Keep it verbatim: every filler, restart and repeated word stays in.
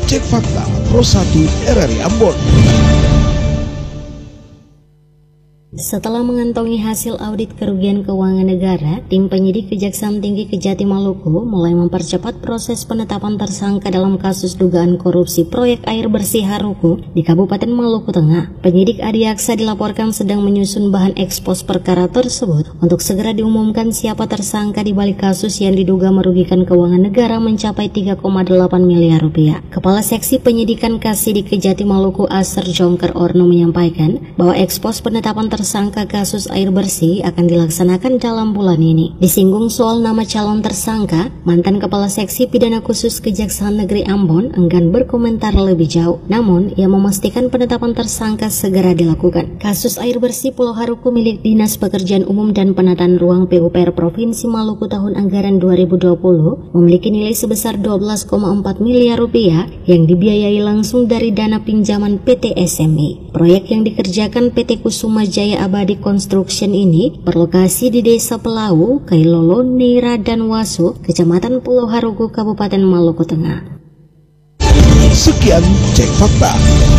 Cek Fakta Pro satu R R I Ambon. Setelah mengantongi hasil audit kerugian keuangan negara, tim penyidik Kejaksaan Tinggi Kejati Maluku mulai mempercepat proses penetapan tersangka dalam kasus dugaan korupsi proyek air bersih Haruku di Kabupaten Maluku Tengah. Penyidik Adi Aksa dilaporkan sedang menyusun bahan ekspos perkara tersebut untuk segera diumumkan siapa tersangka di balik kasus yang diduga merugikan keuangan negara mencapai tiga koma delapan miliar rupiah. Kepala Seksi Penyidikan Kasidik Kejati Maluku Asar Jongker Orno menyampaikan bahwa ekspos penetapan tersangka Tersangka kasus air bersih akan dilaksanakan dalam bulan ini. Disinggung soal nama calon tersangka, mantan Kepala Seksi Pidana Khusus Kejaksaan Negeri Ambon enggan berkomentar lebih jauh. Namun, ia memastikan penetapan tersangka segera dilakukan. Kasus air bersih Pulau Haruku milik Dinas Pekerjaan Umum dan Penataan Ruang P U P R Provinsi Maluku tahun anggaran dua ribu dua puluh memiliki nilai sebesar dua belas koma empat miliar rupiah yang dibiayai langsung dari dana pinjaman P T S M I. Proyek yang dikerjakan P T Kusuma Jaya Abadi Construction ini berlokasi di Desa Pelau, Kailolo, Neira, dan Wasu, Kecamatan Pulau Haruku, Kabupaten Maluku Tengah. Sekian Cek Fakta.